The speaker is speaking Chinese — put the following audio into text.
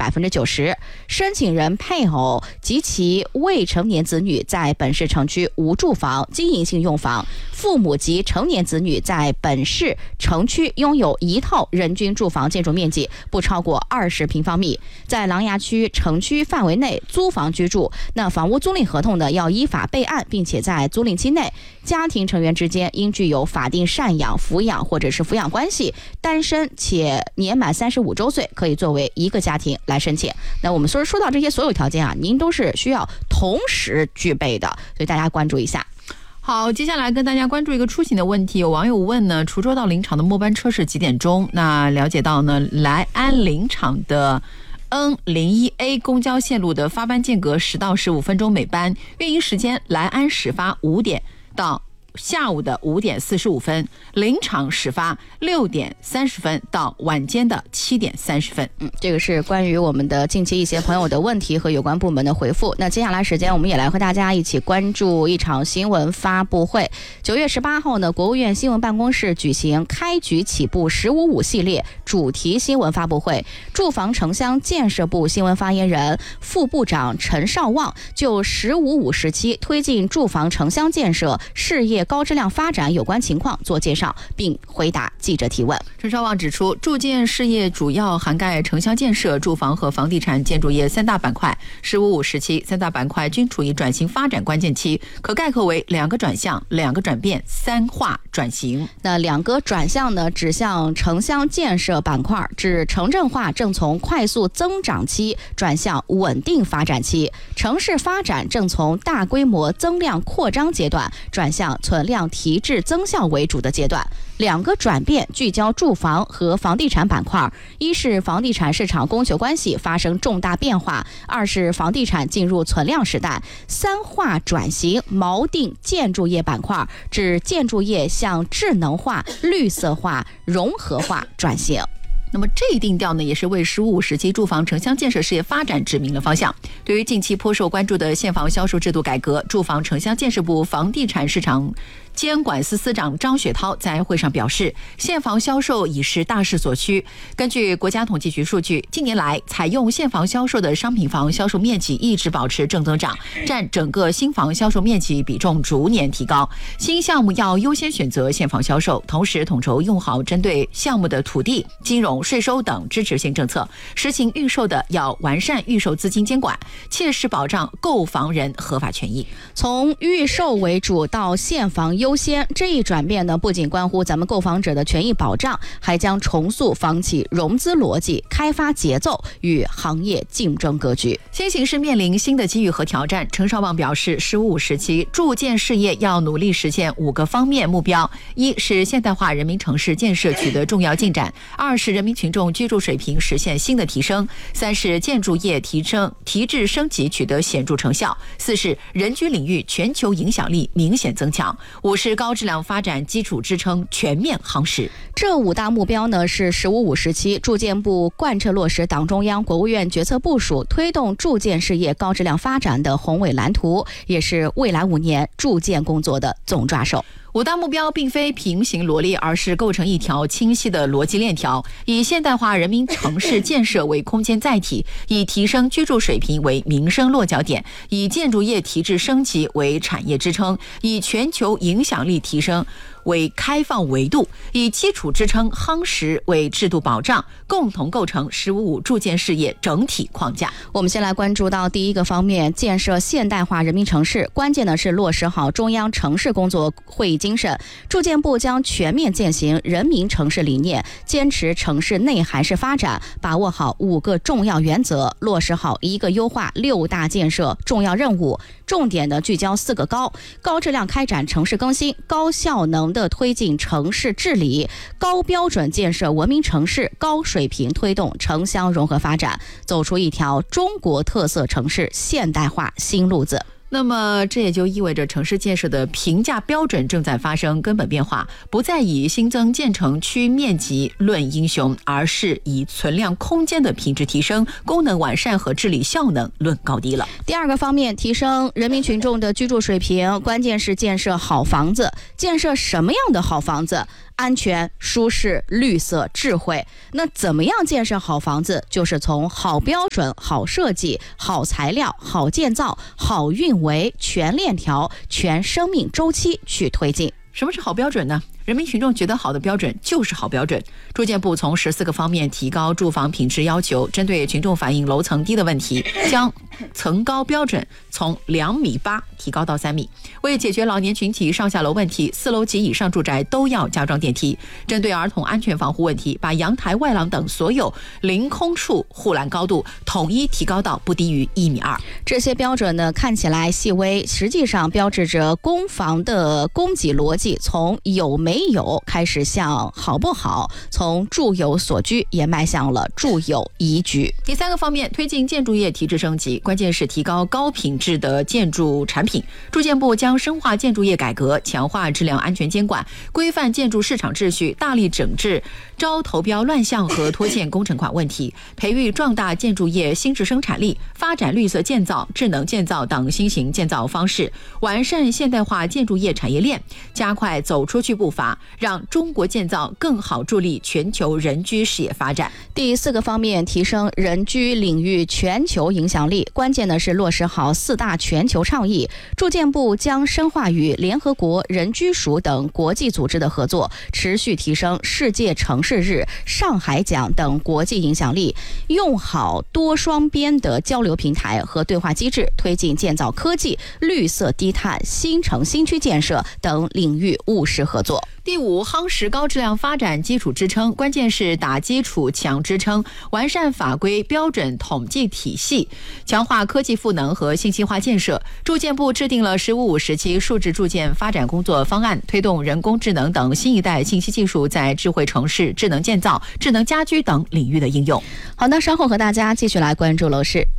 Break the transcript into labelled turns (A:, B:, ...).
A: 90%。申请人配偶及其未成年子女在本市城区无住房、经营性用房，父母及成年子女在本市城区拥有一套人均住房建筑面积不超过20平方米，在琅琊区城区范围内租房居住，那房屋租赁合同呢要依法备案，并且在租赁期内，家庭成员之间应具有法定赡养、抚养或者是抚养关系，单身且年满35周岁，可以作为一个家庭来申请。那我们说到这些所有条件啊，您都是需要同时具备的，所以大家关注一下。
B: 好，接下来跟大家关注一个出行的问题。有网友问呢，滁州到临场的末班车是几点钟？那了解到呢，来安临场的N01A 公交线路的发班间隔10到15分钟每班，运营时间来安始发5点到下午的5点45分，临场始发6点30分到晚间的7点30分。
A: 这个是关于我们的近期一些朋友的问题和有关部门的回复。那接下来时间我们也来和大家一起关注一场新闻发布会。9月18号呢，国务院新闻办公室举行开局起步“1055”系列主题新闻发布会。住房城乡建设部新闻发言人、副部长陈绍旺就“1055”时期推进住房城乡建设事业高质量发展有关情况做介绍，并回答记者提问。
B: 陈绍旺指出，住建事业主要涵盖城乡建设、住房和房地产建筑业3大板块。“1055”时期3大板块均处于转型发展关键期，可概括为2个转向、2个转变、3化转型。
A: 那2个转向呢，指向城乡建设板块，指城镇化正从快速增长期转向稳定发展期，城市发展正从大规模增量扩张阶段转向存量提质增效为主的阶段。2个转变聚焦住房和房地产板块，一是房地产市场供求关系发生重大变化，二是房地产进入存量时代。3化转型锚定建筑业板块，指建筑业向智能化、绿色化、融合化转型。
B: 那么这一定调呢，也是为“1055”时期住房城乡建设事业发展指明了方向。对于近期颇受关注的现房销售制度改革，住房城乡建设部房地产市场监管司司长张雪涛在会上表示，现房销售已是大势所趋。根据国家统计局数据，近年来采用现房销售的商品房销售面积一直保持正增长，占整个新房销售面积比重逐年提高。新项目要优先选择现房销售，同时统筹用好针对项目的土地、金融、税收等支持性政策。实行预售的要完善预售资金监管，切实保障购房人合法权益。
A: 从预售为主到现房优先，这一转变呢，不仅关乎咱们购房者的权益保障，还将重塑房企融资逻辑、开发节奏与行业竞争格局。
B: 新形势面临新的机遇和挑战。陈绍旺表示，“1055”时期住建事业要努力实现5个方面目标：一是现代化人民城市建设取得重要进展；二是人民群众居住水平实现新的提升；三是建筑业提质升级取得显著成效；四是人居领域全球影响力明显增强；五是高质量发展基础支撑全面夯实。
A: 这5大目标呢，是“1055”时期住建部贯彻落实党中央、国务院决策部署，推动住建事业高质量发展的宏伟蓝图，也是未来5年住建工作的总抓手。
B: 5大目标并非平行罗列，而是构成一条清晰的逻辑链条，以现代化人民城市建设为空间载体，以提升居住水平为民生落脚点，以建筑业提质升级为产业支撑，以全球影响力提升为开放维度，以基础支撑夯实为制度保障，共同构成“1055”住建事业整体框架。
A: 我们先来关注到第一个方面，建设现代化人民城市，关键呢是落实好中央城市工作会议精神。住建部将全面践行人民城市理念，坚持城市内涵式发展，把握好5个重要原则，落实好1个优化6大建设重要任务，重点的聚焦4个高：高质量开展城市更新，高效能的推进城市治理，高标准建设文明城市，高水平推动城乡融合发展，走出一条中国特色城市现代化新路子。
B: 那么这也就意味着城市建设的评价标准正在发生根本变化，不再以新增建成区面积论英雄，而是以存量空间的品质提升、功能完善和治理效能论高低了。
A: 第2个方面，提升人民群众的居住水平，关键是建设好房子。建设什么样的好房子？ 安全、舒适、绿色、智慧。那怎么样建设好房子？就是从好标准、好设计、好材料、好建造、好运维、全链条、全生命周期去推进。
B: 什么是好标准呢？人民群众觉得好的标准就是好标准。住建部从14个方面提高住房品质要求，针对群众反映楼层低的问题，将层高标准从2.8米提高到3米。为解决老年群体上下楼问题，4楼及以上住宅都要加装电梯。针对儿童安全防护问题，把阳台、外廊等所有临空处护栏高度统一提高到不低于1.2米。
A: 这些标准呢，看起来细微，实际上标志着公房的供给逻辑从有没有开始向好不好，从住有所居也迈向了住有宜居。
B: 第3个方面，推进建筑业提质升级，关键是提高高品质的建筑产品。住建部将深化建筑业改革，强化质量安全监管，规范建筑市场秩序，大力整治招投标乱象和拖欠工程款问题，培育壮大建筑业新质生产力，发展绿色建造、智能建造等新型建造方式，完善现代化建筑业产业链，加快走出去步伐，让中国建造更好助力全球人居事业发展。
A: 第4个方面，提升人居领域全球影响力，关键的是落实好4大全球倡议。住建部将深化与联合国人居署等国际组织的合作，持续提升世界城市日、上海奖等国际影响力，用好多双边的交流平台和对话机制，推进建造科技、绿色低碳、新城新区建设等领域务实合作。
B: 第5，夯实高质量发展基础支撑，关键是打基础强支撑，完善法规标准统计体系，强化科技赋能和信息化建设。住建部制定了“15-5”时期数字住建发展工作方案，推动人工智能等新一代信息技术在智慧城市、智能建造、智能家居等领域的应用。
A: 好的，稍后和大家继续来关注楼市。